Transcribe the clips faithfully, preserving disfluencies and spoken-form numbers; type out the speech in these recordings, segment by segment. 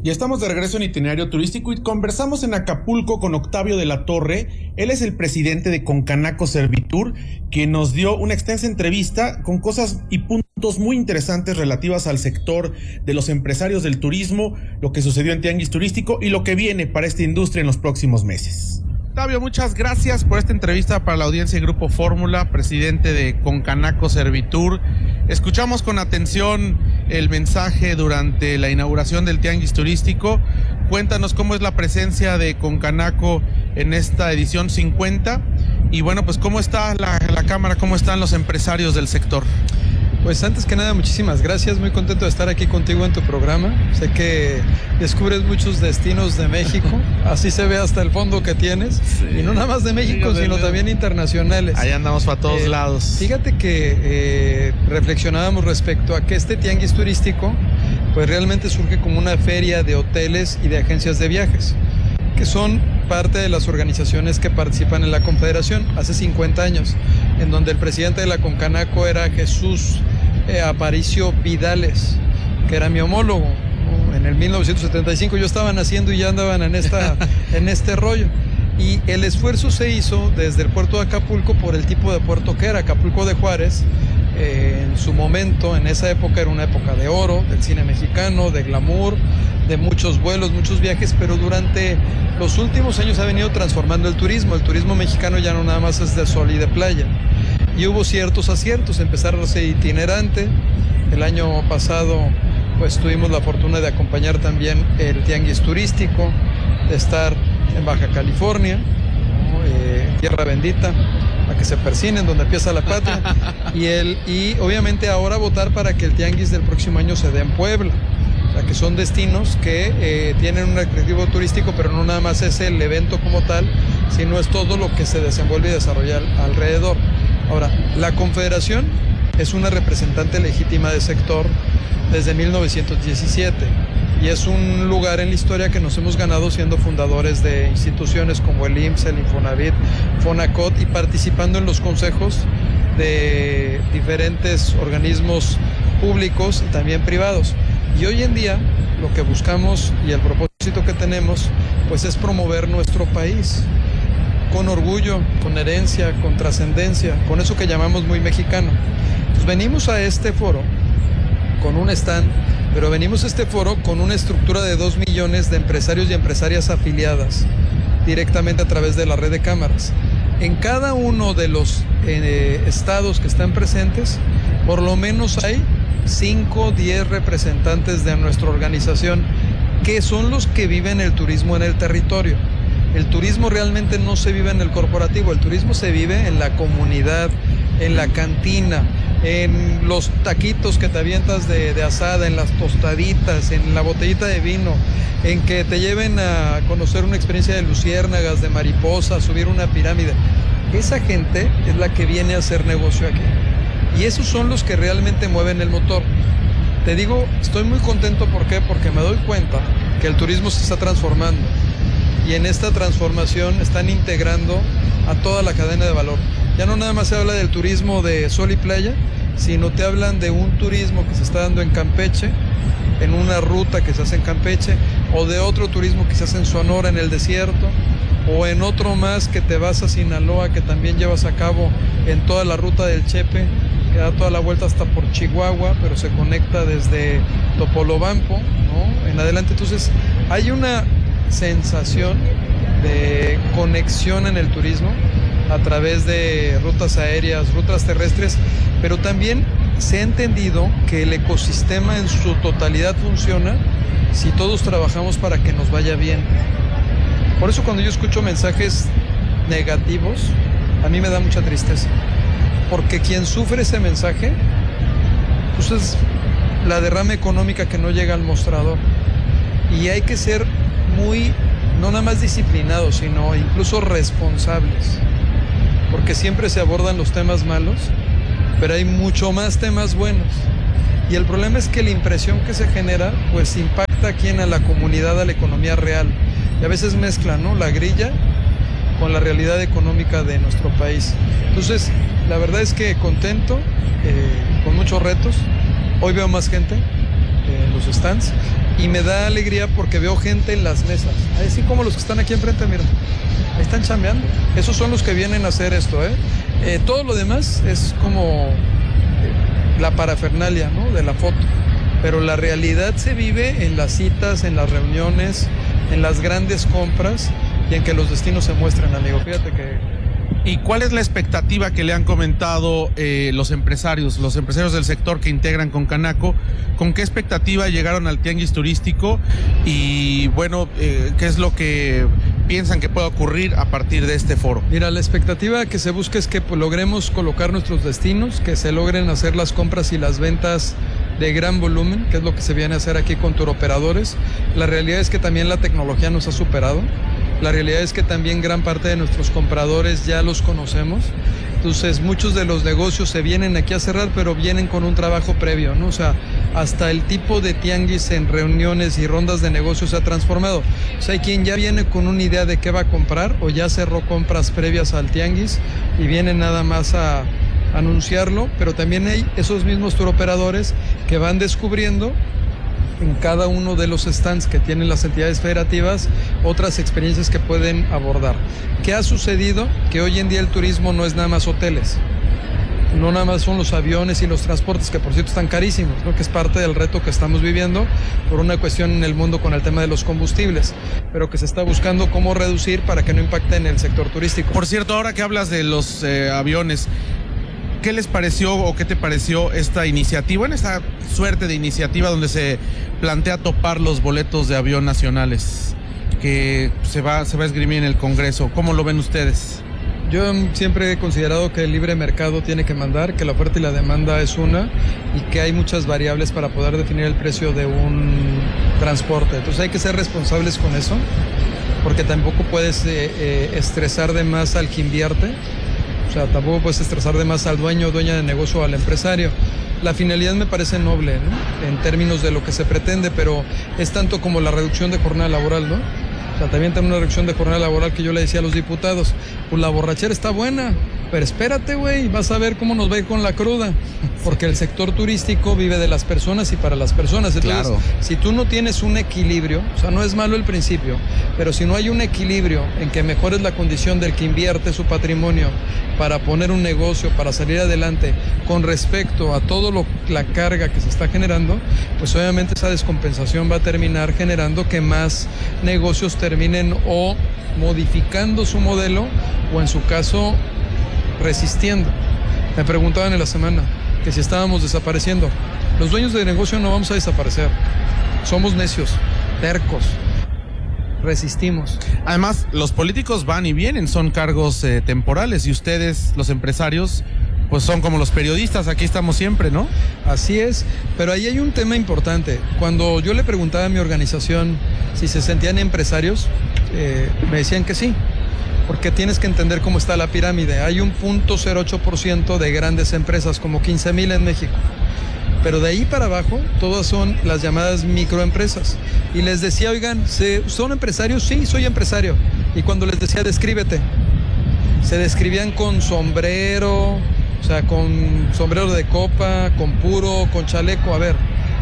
Y estamos de regreso en Itinerario Turístico y conversamos en Acapulco con Octavio de la Torre. Él es el presidente de Concanaco Servitur, que nos dio una extensa entrevista con cosas y puntos muy interesantes relativas al sector de los empresarios del turismo, lo que sucedió en Tianguis Turístico y lo que viene para esta industria en los próximos meses. Octavio, muchas gracias por esta entrevista para la audiencia de Grupo Fórmula, presidente de Concanaco Servitur. Escuchamos con atención el mensaje durante la inauguración del Tianguis Turístico. Cuéntanos cómo es la presencia de Concanaco en esta edición cincuenta y bueno, pues cómo está la, la cámara, cómo están los empresarios del sector. Pues antes que nada, muchísimas gracias, muy contento de estar aquí contigo en tu programa. Sé que descubres muchos destinos de México, así se ve hasta el fondo que tienes, sí. Y no nada más de México, sí, sino de... también internacionales. Ahí andamos para todos eh, lados. Fíjate que eh, reflexionábamos respecto a que este tianguis turístico, pues realmente surge como una feria de hoteles y de agencias de viajes, que son parte de las organizaciones que participan en la Confederación hace cincuenta años, en donde el presidente de la Concanaco era Jesús eh, Aparicio Vidales, que era mi homólogo. ¿no? En el mil novecientos setenta y cinco yo estaba naciendo y ya andaban en, esta, en este rollo. Y el esfuerzo se hizo desde el puerto de Acapulco por el tipo de puerto que era, Acapulco de Juárez. Eh, en su momento, en esa época, era una época de oro, del cine mexicano, de glamour, de muchos vuelos, muchos viajes, pero durante los últimos años ha venido transformando el turismo. El turismo mexicano ya no nada más es de sol y de playa. Y hubo ciertos aciertos, empezar a ser itinerante. El año pasado pues tuvimos la fortuna de acompañar también el Tianguis Turístico, de estar en Baja California, ¿no? eh, Tierra Bendita, a que se persinen donde empieza la patria, y, el, y obviamente ahora votar para que el Tianguis del próximo año se dé en Puebla. O sea, que son destinos que eh, tienen un atractivo turístico, pero no nada más es el evento como tal, sino es todo lo que se desenvuelve y desarrolla alrededor. Ahora, la Confederación es una representante legítima del sector desde mil novecientos diecisiete y es un lugar en la historia que nos hemos ganado siendo fundadores de instituciones como el I M S S, el Infonavit, Fonacot y participando en los consejos de diferentes organismos públicos y también privados. Y hoy en día lo que buscamos y el propósito que tenemos pues es promover nuestro país con orgullo, con herencia, con trascendencia, con eso que llamamos muy mexicano. Entonces venimos a este foro con un stand, pero venimos a este foro con una estructura de dos millones de empresarios y empresarias afiliadas directamente a través de la red de cámaras. En cada uno de los eh, estados que están presentes, por lo menos hay cinco, diez representantes de nuestra organización que son los que viven el turismo en el territorio. El turismo realmente no se vive en el corporativo, el turismo se vive en la comunidad, en la cantina, en los taquitos que te avientas de, de asada, en las tostaditas, en la botellita de vino, en que te lleven a conocer una experiencia de luciérnagas, de mariposas, subir una pirámide. Esa gente es la que viene a hacer negocio aquí. Y esos son los que realmente mueven el motor. Te digo, estoy muy contento, ¿por qué? Porque me doy cuenta que el turismo se está transformando. Y en esta transformación están integrando a toda la cadena de valor. Ya no nada más se habla del turismo de sol y playa, sino te hablan de un turismo que se está dando en Campeche, en una ruta que se hace en Campeche, o de otro turismo que se hace en Sonora, en el desierto, o en otro más que te vas a Sinaloa, que también llevas a cabo en toda la ruta del Chepe, que da toda la vuelta hasta por Chihuahua, pero se conecta desde Topolobampo, ¿no? En adelante. Entonces, hay una sensación de conexión en el turismo a través de rutas aéreas, rutas terrestres, pero también se ha entendido que el ecosistema en su totalidad funciona si todos trabajamos para que nos vaya bien. Por eso cuando yo escucho mensajes negativos, a mí me da mucha tristeza, porque quien sufre ese mensaje, pues es la derrama económica que no llega al mostrador. Y hay que ser muy, no nada más disciplinados, sino incluso responsables, porque siempre se abordan los temas malos, pero hay mucho más temas buenos. Y el problema es que la impresión que se genera, pues impacta aquí en la comunidad, a la economía real. Y a veces mezclan, ¿no?, la grilla con la realidad económica de nuestro país. Entonces, la verdad es que contento, eh, con muchos retos. Hoy veo más gente en los stands y me da alegría porque veo gente en las mesas, así como los que están aquí enfrente, mira, ahí están chambeando. Esos son los que vienen a hacer esto, ¿eh? Eh, todo lo demás es como eh, la parafernalia, ¿no?, de la foto. Pero la realidad se vive en las citas, en las reuniones, en las grandes compras y en que los destinos se muestran, amigo. Fíjate que... ¿Y cuál es la expectativa que le han comentado eh, los empresarios, los empresarios del sector que integran con Canaco? ¿Con qué expectativa llegaron al tianguis turístico? Y bueno, eh, ¿qué es lo que piensan que pueda ocurrir a partir de este foro? Mira, la expectativa que se busca es que pues, logremos colocar nuestros destinos, que se logren hacer las compras y las ventas de gran volumen, que es lo que se viene a hacer aquí con turoperadores. La realidad es que también la tecnología nos ha superado. La realidad es que también gran parte de nuestros compradores ya los conocemos. Entonces, muchos de los negocios se vienen aquí a cerrar, pero vienen con un trabajo previo, ¿no? O sea, hasta el tipo de tianguis en reuniones y rondas de negocios se ha transformado. O sea, hay quien ya viene con una idea de qué va a comprar o ya cerró compras previas al tianguis y viene nada más a anunciarlo, pero también hay esos mismos turoperadores que van descubriendo en cada uno de los stands que tienen las entidades federativas otras experiencias que pueden abordar. ¿Qué ha sucedido? Que hoy en día el turismo no es nada más hoteles, no nada más son los aviones y los transportes, que por cierto están carísimos, ¿no?, que es parte del reto que estamos viviendo por una cuestión en el mundo con el tema de los combustibles, pero que se está buscando cómo reducir para que no impacte en el sector turístico. Por cierto, ahora que hablas de los eh, aviones, ¿qué les pareció o qué te pareció esta iniciativa, en esta suerte de iniciativa donde se plantea topar los boletos de avión nacionales que se va, se va a esgrimir en el Congreso? ¿Cómo lo ven ustedes? Yo siempre he considerado que el libre mercado tiene que mandar, que la oferta y la demanda es una y que hay muchas variables para poder definir el precio de un transporte. Entonces hay que ser responsables con eso, porque tampoco puedes eh, eh, estresar de más al que invierte. O sea, tampoco puedes estresar de más al dueño o dueña de negocio o al empresario. La finalidad me parece noble, ¿no?, en términos de lo que se pretende, pero es tanto como la reducción de jornada laboral, ¿no? O sea, también tenemos una reducción de jornada laboral que yo le decía a los diputados, pues la borrachera está buena, pero espérate, güey, vas a ver cómo nos va a ir con la cruda, porque el sector turístico vive de las personas y para las personas. Entonces, claro, si tú no tienes un equilibrio, o sea, no es malo el principio, pero si no hay un equilibrio en que mejores la condición del que invierte su patrimonio para poner un negocio, para salir adelante con respecto a todo lo, la carga que se está generando, pues obviamente esa descompensación va a terminar generando que más negocios terminen o modificando su modelo o en su caso resistiendo. Me preguntaban en la semana que si estábamos desapareciendo. Los dueños de negocio no vamos a desaparecer. Somos necios, tercos, resistimos. Además, los políticos van y vienen, son cargos eh, temporales, y ustedes, los empresarios, pues son como los periodistas, aquí estamos siempre, ¿no? Así es, pero ahí hay un tema importante. Cuando yo le preguntaba a mi organización si se sentían empresarios, eh, me decían que sí, porque tienes que entender cómo está la pirámide. Hay un punto cero ocho por ciento de grandes empresas, como quince mil en México. Pero de ahí para abajo, todas son las llamadas microempresas. Y les decía, oigan, ¿son empresarios? Sí, soy empresario. Y cuando les decía, descríbete, se describían con sombrero, o sea, con sombrero de copa, con puro, con chaleco. A ver,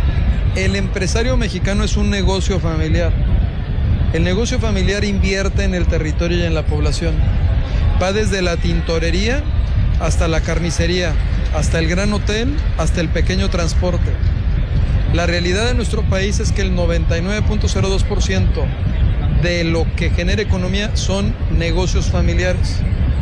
el empresario mexicano es un negocio familiar. El negocio familiar invierte en el territorio y en la población. Va desde la tintorería hasta la carnicería, hasta el gran hotel, hasta el pequeño transporte. La realidad de nuestro país es que el noventa y nueve punto cero dos por ciento de lo que genera economía son negocios familiares.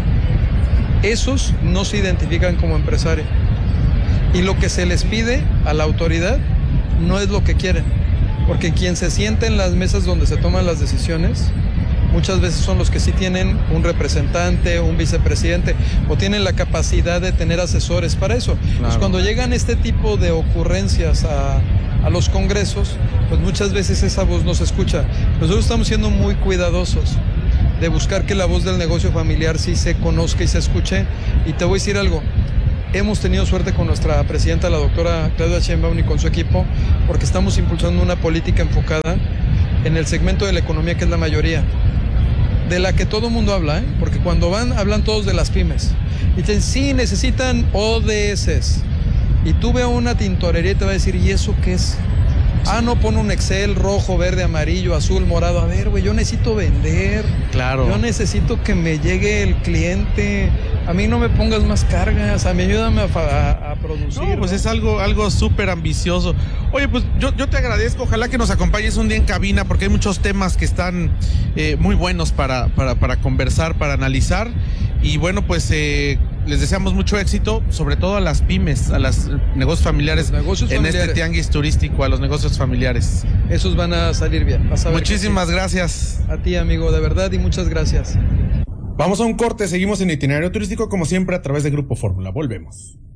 Esos no se identifican como empresarios. Y lo que se les pide a la autoridad no es lo que quieren. Porque quien se sienta en las mesas donde se toman las decisiones, muchas veces son los que sí tienen un representante, un vicepresidente, o tienen la capacidad de tener asesores para eso. Claro. Entonces, cuando llegan este tipo de ocurrencias a, a los congresos, pues muchas veces esa voz no se escucha. Nosotros estamos siendo muy cuidadosos de buscar que la voz del negocio familiar sí se conozca y se escuche. Y te voy a decir algo. Hemos tenido suerte con nuestra presidenta, la doctora Claudia Sheinbaum, y con su equipo, porque estamos impulsando una política enfocada en el segmento de la economía que es la mayoría, de la que todo el mundo habla, ¿eh? Porque cuando van, hablan todos de las pymes. Y dicen, sí, necesitan O D S. Y tú ve a una tintorería y te va a decir, ¿y eso qué es? Ah, no, pon un Excel rojo, verde, amarillo, azul, morado. A ver, güey, yo necesito vender. Claro. Yo necesito que me llegue el cliente. A mí no me pongas más cargas. A mí ayúdame a, a, a producir. No, pues ¿no? Es algo, algo súper ambicioso. Oye, pues yo, yo te agradezco. Ojalá que nos acompañes un día en cabina, porque hay muchos temas que están eh, muy buenos para, para, para conversar, para analizar. Y bueno, pues eh, les deseamos mucho éxito, sobre todo a las pymes, a los negocios familiares, los negocios en familiares. Este tianguis turístico, a los negocios familiares. Esos van a salir bien. Vas a ver. Muchísimas gracias. A ti, amigo, de verdad, y muchas gracias. Vamos a un corte, seguimos en Itinerario Turístico como siempre a través de Grupo Fórmula. Volvemos.